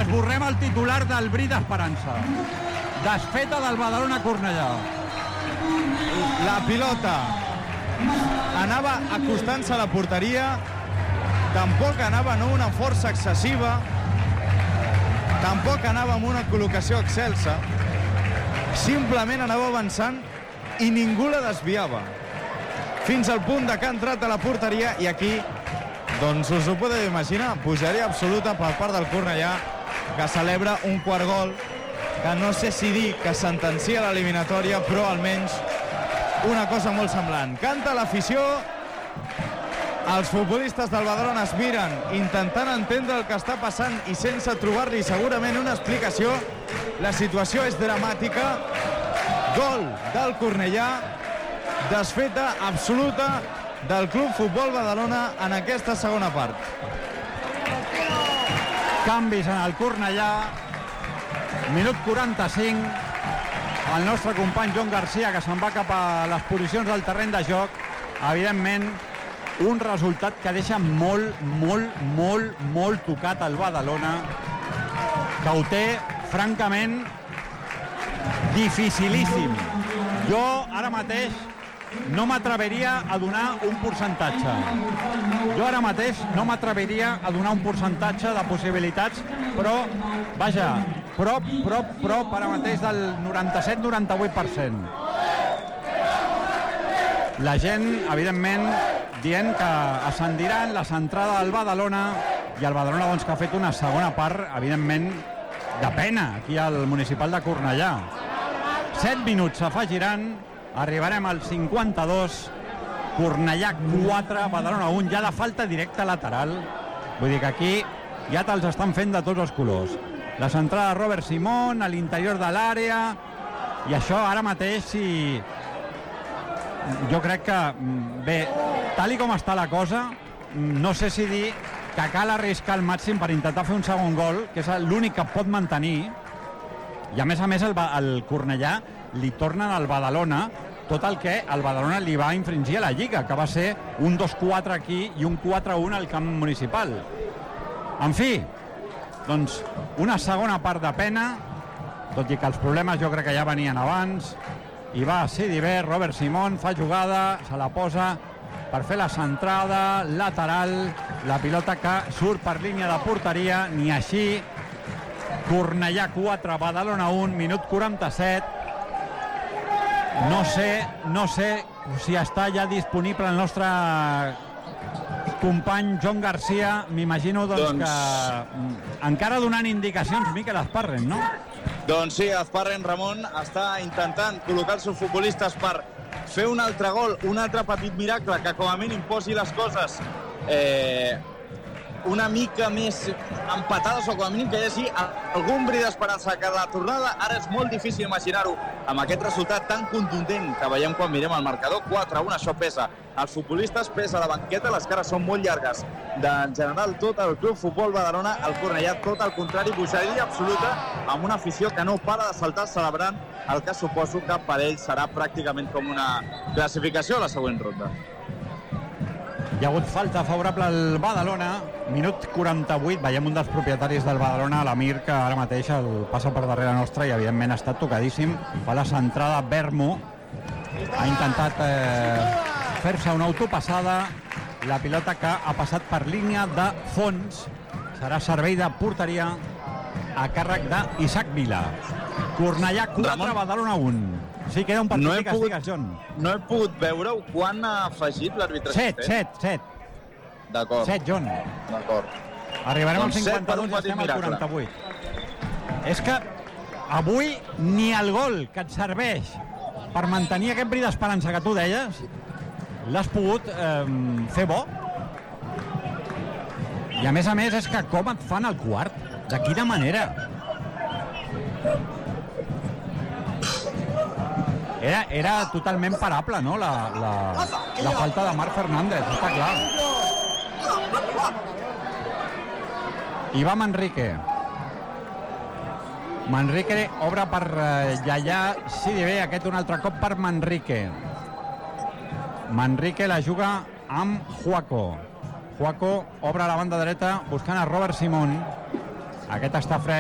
esborrem el titular del Bri d'Esperança. Desfeta del Badalona-Cornellà. La pilota anava acostant-se a la porteria, tampoc anava amb una força excessiva, tampoc anava amb una col·locació excelsa, simplement anava avançant i ningú la desviava fins al punt de que ha entrat a la porteria, i aquí doncs us ho podeu imaginar, bogeria absoluta per part del Cornellà, que celebra un quart gol que no sé si dir que sentencia l'eliminatòria, però almenys una cosa molt semblant. Canta l'afició, els futbolistes del Badalona es miren intentant entendre el que està passant i sense trobar-li segurament una explicació. La situació és dramàtica. Gol del Cornellà, desfeta absoluta del Club Futbol Badalona en aquesta segona part. Canvis en el Cornellà, minut 45, el nostre company Jon Garcia, que se'n va cap a les posicions del terreny de joc. Evidentment, un resultat que deixa molt tocat el Badalona, que ho té francament dificilíssim. Jo ara mateix no m'atreviria a donar un percentatge. De possibilitats, però, vaja, prop ara mateix del 97-98%. La gent, evidentment, dient que ascendiran la centrada del Badalona, i el Badalona, doncs, que ha fet una segona part, evidentment, de pena, aquí al municipal de Cornellà. 7 minuts s'afegiran, arribarem al 52, Cornellà 4, Badalona 1, ja de falta directa lateral. Vull dir que aquí ja te'ls estan fent de tots els colors. La centrada de Robert Simón a l'interior de l'àrea, i això ara mateix, si jo crec que, bé, tal i com està la cosa, no sé si dir que cal arriscar al màxim per intentar fer un segon gol, que és l'únic que pot mantenir, i a més el Cornellà li tornen al Badalona tot el que el Badalona li va infringir a la Lliga, que va ser un 2-4 aquí i un 4-1 al camp municipal. En fi, doncs una segona part de pena, tot i que els problemes jo crec que ja venien abans, i va Sidibe, Robert Simón fa jugada, se la posa per fer la centrada lateral, la pilota que surt per línia de porteria, ni així. Cornellà 4, Badalona 1, minut 47. No sé si està ja disponible el nostre company Jon Garcia. M'imagino doncs que encara donant indicacions Miquel Esparren, no? Doncs sí, Esparren, Ramon, està intentant col·locar els seus futbolistes per fer un altre gol, un altre petit miracle que com a mínim posi les coses una mica més empatades, o com a mínim que hi hagi algun bri d'esperança que la tornada. Ara és molt difícil imaginar-ho amb aquest resultat tan contundent que veiem quan mirem el marcador. 4-1, això pesa als futbolistes, pesa la banqueta, les cares són molt llargues en general tot el Club Futbol Badalona. El Cornellà tot el contrari, bogeria absoluta, amb una afició que no para de saltar celebrant el que suposo que per ell serà pràcticament com una classificació a la següent ronda. Hi ha hagut falta favorable al Badalona, minut 48, veiem un dels propietaris del Badalona, l'Amir, que ara mateix el passa per darrere nostra i evidentment ha estat tocadíssim. Fa la centrada Bermo, ha intentat fer-se una autopassada, la pilota que ha passat per línia de fons, serà servei de porteria a càrrec d'Isaac Vila. Cornellà 4, Badalona 1. Sí, queda un partit que estigues, John. No he pogut veure-ho. Quan ha afegit l'àrbitre? 7. D'acord. 7, John. D'acord. Arribarem al 52 i estem al 48. És que avui ni el gol que et serveix per mantenir aquest bri d'esperança que tu deies l'has pogut fer bo. I a més és que com et fan el quart? De quina manera? Era totalment parable, no? La falta de Marc Fernández, està clar. I va Manrique. Manrique obre per Yaya Sidibe, aquest un altre cop per Manrique. Manrique la juga amb Juaco. Juaco obre a la banda dreta buscant a Robert Simón. Aquest està fred.